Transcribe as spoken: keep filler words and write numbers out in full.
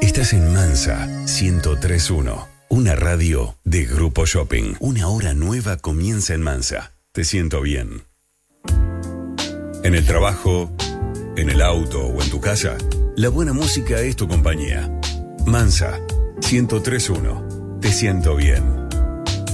Estás en Mansa ciento tres punto uno, una radio de Grupo Shopping. Una hora nueva comienza en Mansa. Te siento bien. En el trabajo, en el auto o en tu casa, la buena música es tu compañía. Mansa ciento tres punto uno. Te siento bien.